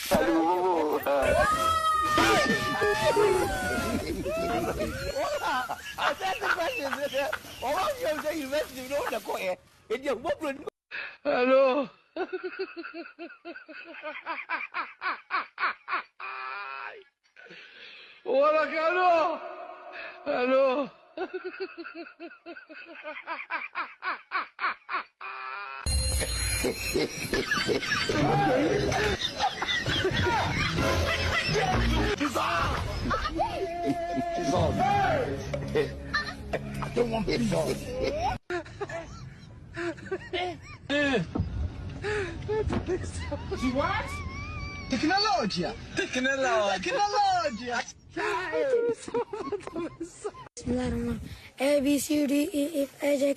Aduh. That's the question. Orang yang saya invest di mana nak kau Dia buat belum. Aduh. Wala ka ano? Ano? I don't want this dog. What? Tecnologia. Tecnologia. Bismillahirrahmanirrahim. A B C D E F A J